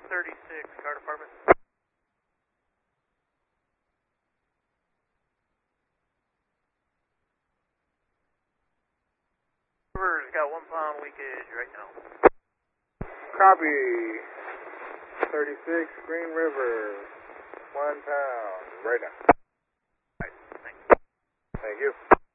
36, car department. River's got 1 pound leakage right now. Copy. 36, Green River. 1 pound right now. Alright, thanks. Thank you.